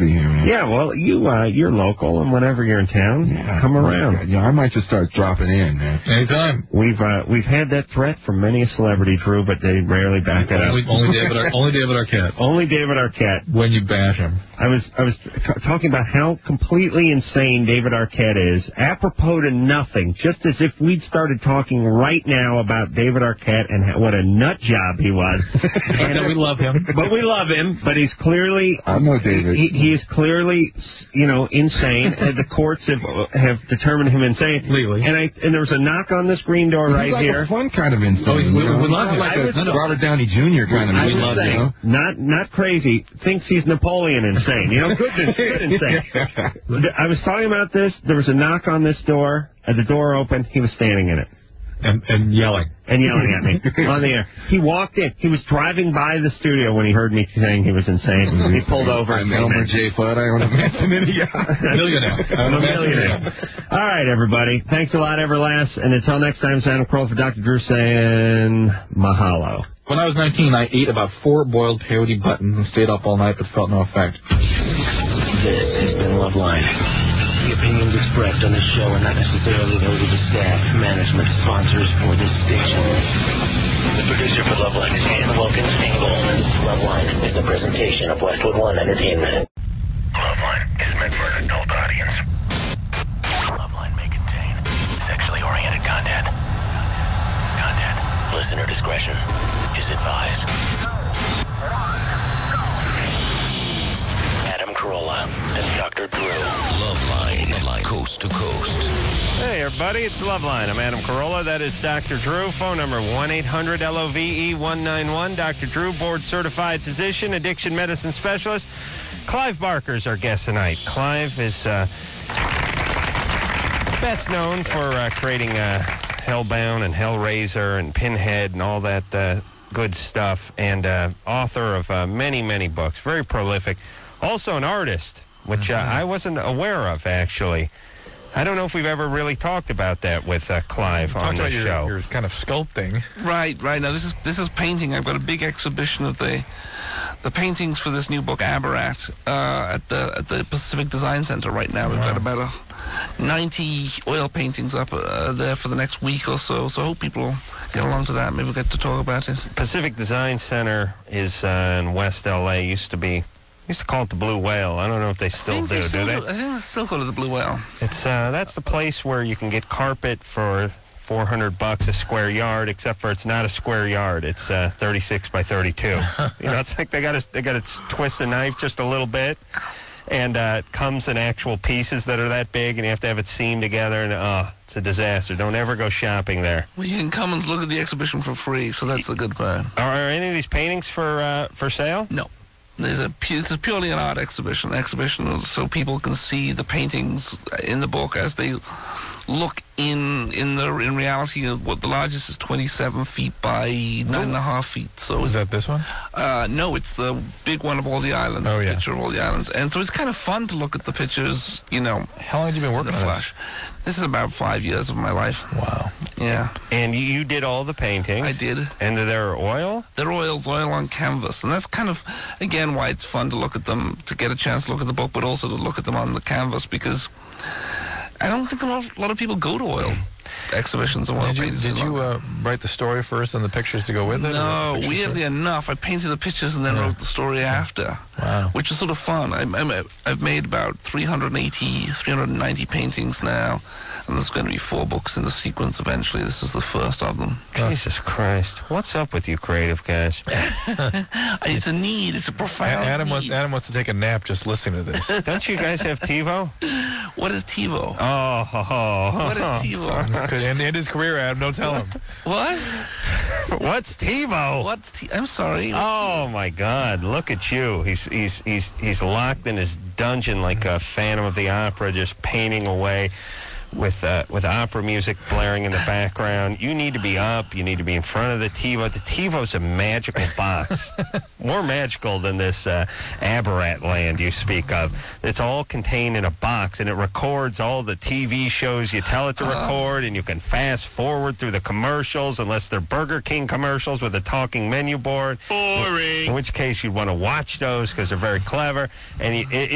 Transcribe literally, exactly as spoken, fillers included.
be here, man. Yeah, well, you, uh, you're local, and whenever you're in town, yeah, come around. Yeah, I might just start dropping in, man. Anytime. We've uh, we've had that threat from many a celebrity, Drew, but they rarely back it only, up. Only David, Ar- only David Arquette. Only David Arquette. When you bash him. I was I was t- talking about how completely insane David Arquette is, apropos to nothing, just as if we'd started talking right now about David Arquette and how, what a nut job he was. And we love him. But we love him, but he's clearly... I know David. He, he is clearly, you know, insane, and the courts have have determined him insane. Legally. And I and there was a knock on the screen door he's right like here. A fun kind of insane. Oh, we, we, we love him. Like I a was, no, no. Robert Downey Junior kind of. I We love him. You know? Not not crazy. Thinks he's Napoleon insane. You know, good, good insane. I was talking about this. There was a knock on this door. As the door opened, he was standing in it. And, and yelling. And yelling at me on the air. He walked in. He was driving by the studio when he heard me saying he was insane. He pulled over. I'm Elmer J. Fudd. I want to mention it again. A millionaire. I'm a millionaire. All right, everybody. Thanks a lot, Everlast. And until next time, it's Adam Kroll for Doctor Drew saying mahalo. When I was nineteen, I ate about four boiled peyote buttons and stayed up all night but felt no effect. This has been Loveline. The opinions expressed on this show are not necessarily those of the staff, management, sponsors, or this station. The producer for Loveline is Ann Wilkins Engel. Loveline is a presentation of Westwood One Entertainment. Loveline is meant for an adult audience. Loveline may contain sexually oriented content. Content. Listener discretion is advised. Adam Carolla and Doctor Drew. Loveline, Loveline, coast to coast. Hey, everybody, it's Loveline. I'm Adam Carolla. That is Doctor Drew. Phone number one eight hundred L O V E one nine one. Doctor Drew, board-certified physician, addiction medicine specialist. Clive Barker's our guest tonight. Clive is uh, best known for uh, creating uh, Hellbound and Hellraiser and Pinhead and all that uh, good stuff, and uh, author of uh, many, many books. Very prolific. Also an artist, which uh, I wasn't aware of, actually. I don't know if we've ever really talked about that with uh, Clive on the show. You're kind of sculpting. Right, right. Now, this is this is painting. I've got a big exhibition of the the paintings for this new book, Aberrat, uh, at the at the Pacific Design Center right now. We've got about a ninety oil paintings up uh, there for the next week or so, so I hope people will get along to that. Maybe we'll get to talk about it. Pacific Design Center is uh, in West L A. Used to be... used to call it the Blue Whale. I don't know if they still do, they do still they? I think they still go to the Blue Whale. It's uh, that's the place where you can get carpet for four hundred bucks a square yard, except for it's not a square yard. It's uh, thirty-six by thirty-two. You know, it's like they got to they got to twist the knife just a little bit, and uh, it comes in actual pieces that are that big, and you have to have it seamed together, and oh, it's a disaster. Don't ever go shopping there. Well, you can come and look at the exhibition for free, so that's the good part. Are any of these paintings for uh, for sale? No. There's a, this is purely an art exhibition, exhibition so people can see the paintings in the book as they look in in the in reality. What the largest is twenty-seven feet by nine and a half feet. So is that this one? Uh, no, it's the big one of all the islands. Oh, yeah. Picture of all the islands, and so it's kind of fun to look at the pictures. You know, how long have you been working in the on flash? This? This is about five years of my life. Wow. Yeah. And you did all the paintings. I did. And they're oil? They're oils, oil on canvas. And that's kind of, again, why it's fun to look at them, to get a chance to look at the book, but also to look at them on the canvas, because I don't think a lot, a lot of people go to oil exhibitions of oil did you, paintings. Did you uh, write the story first and the pictures to go with it? No, weirdly enough, I painted the pictures and then yeah. wrote the story after. Wow. Which is sort of fun. I'm, I'm, I've made about three hundred eighty, three hundred ninety paintings now, and there's going to be four books in the sequence eventually. This is the first of them. Jesus Christ. What's up with you creative guys? It's a need. It's a profound Adam need. Wants, Adam wants to take a nap just listening to this. Don't you guys have TiVo? What is TiVo? Oh, ho, ho. What is TiVo? And end his career, Adam. Don't tell him. What? What's TiVo? What's T- I'm sorry. Oh my God! Look at you. He's he's he's he's locked in his dungeon like a Phantom of the Opera, just painting away with uh, with opera music blaring in the background. You need to be up. You need to be in front of the TiVo. The TiVo's a magical box, more magical than this uh, Aberrat land you speak of. It's all contained in a box, and it records all the T V shows you tell it to record, and you can fast forward through the commercials, unless they're Burger King commercials with a talking menu board. Boring. In which case, you'd want to watch those because they're very clever, and it, it